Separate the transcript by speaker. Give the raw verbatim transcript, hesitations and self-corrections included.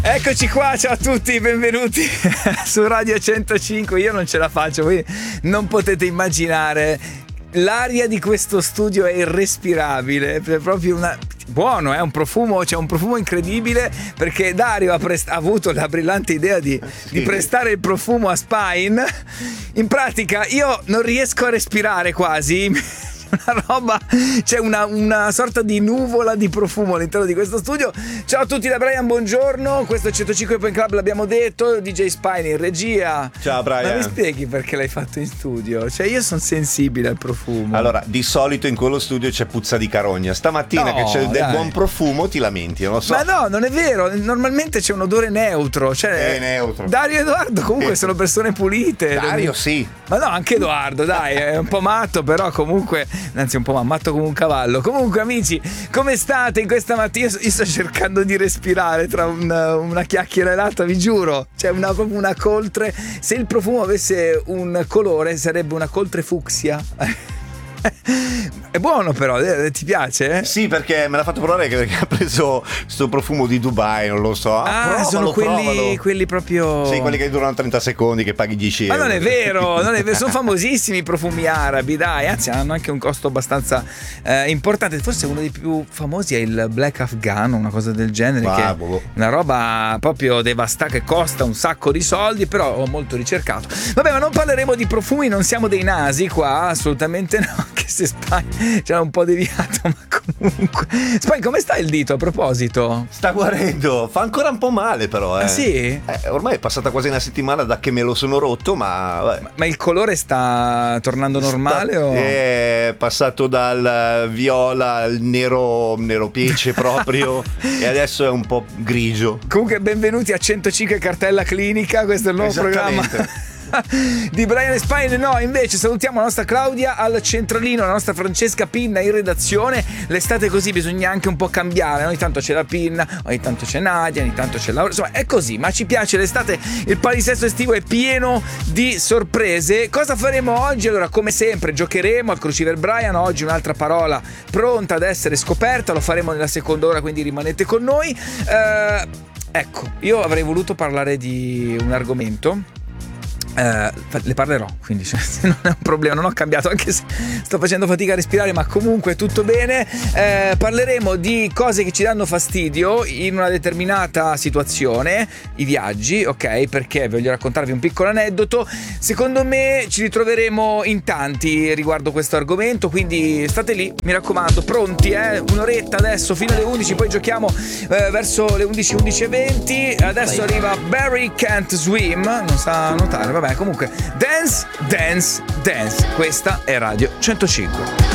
Speaker 1: Eccoci qua, ciao a tutti, benvenuti su Radio centocinque. Io non ce la faccio, voi non potete immaginare. L'aria di questo studio è irrespirabile, è proprio una... buono, è eh? un profumo, c'è un profumo incredibile, perché Dario ha, prest... ha avuto la brillante idea di, sì. di prestare il profumo a Spine. In pratica io non riesco a respirare quasi. Una roba, c'è una, una sorta di nuvola di profumo all'interno di questo studio. Ciao a tutti da Brian, buongiorno. Questo è centocinque Point Club, l'abbiamo detto. D J Spine in regia.
Speaker 2: Ciao Brian.
Speaker 1: Ma mi spieghi perché l'hai fatto in studio? Cioè io sono sensibile al profumo.
Speaker 2: Allora, di solito in quello studio c'è puzza di carogna. Stamattina no, che c'è del dai. buon profumo ti lamenti, non lo so.
Speaker 1: Ma no, non è vero. Normalmente c'è un odore neutro. Cioè,
Speaker 2: è neutro.
Speaker 1: Dario e Edoardo comunque sono persone pulite.
Speaker 2: Dario sì.
Speaker 1: Ma no, anche Edoardo, dai, è un po' matto, però comunque, anzi un po' matto come un cavallo. Comunque amici, come state in questa mattina? Io sto cercando di respirare tra una, una chiacchiera e l'altra, vi giuro. C'è una, proprio una coltre. Se il profumo avesse un colore sarebbe una coltre fucsia. È buono però, eh, ti piace?
Speaker 2: Sì, perché me l'ha fatto provare, perché ha preso sto profumo di Dubai, non lo so.
Speaker 1: Ah,
Speaker 2: provalo,
Speaker 1: sono quelli,
Speaker 2: provalo.
Speaker 1: quelli proprio...
Speaker 2: Sì, quelli che durano trenta secondi, che paghi dieci euro.
Speaker 1: Ma non è vero, non è vero, sono famosissimi i profumi arabi, dai, anzi hanno anche un costo abbastanza eh, importante. Forse uno dei più famosi è il Black Afghan, una cosa del genere,
Speaker 2: ah,
Speaker 1: che è
Speaker 2: boh.
Speaker 1: una roba proprio devastante, che costa un sacco di soldi, però ho molto ricercato. Vabbè, ma non parleremo di profumi, non siamo dei nasi qua, assolutamente no, anche se Spine c'era un po' deviato, ma comunque. Spine, come sta il dito a proposito?
Speaker 2: Sta guarendo, fa ancora un po' male però eh.
Speaker 1: Ah, sì?
Speaker 2: Eh, ormai è passata quasi una settimana da che me lo sono rotto, ma
Speaker 1: ma, ma il colore sta tornando normale?
Speaker 2: Sta,
Speaker 1: o?
Speaker 2: È passato dal viola al nero, nero pece proprio e adesso è un po' grigio.
Speaker 1: Comunque benvenuti a centocinque Cartella Clinica, questo è il nuovo programma di Brian e Spine. No, invece salutiamo la nostra Claudia al centralino, la nostra Francesca Pinna in redazione. L'estate così bisogna anche un po' cambiare, ogni tanto c'è la Pinna, ogni tanto c'è Nadia, ogni tanto c'è Laura, insomma è così, ma ci piace l'estate. Il palinsesto estivo è pieno di sorprese. Cosa faremo oggi? Allora, come sempre giocheremo al Cruciver Brian. Oggi un'altra parola pronta ad essere scoperta, lo faremo nella seconda ora, quindi rimanete con noi. eh, ecco, io avrei voluto parlare di un argomento. Uh, le parlerò, quindi cioè, non è un problema, non ho cambiato, anche se sto facendo fatica a respirare, ma comunque tutto bene. Uh, parleremo di cose che ci danno fastidio in una determinata situazione, i viaggi, ok? Perché voglio raccontarvi un piccolo aneddoto. Secondo me ci ritroveremo in tanti riguardo questo argomento, quindi state lì, mi raccomando, pronti, eh? Un'oretta adesso fino alle undici, poi giochiamo uh, verso le undici, undici e venti. Adesso arriva Barry Can't Swim, non sa nuotare, vabbè, comunque dance, dance, dance. Questa è Radio centocinque.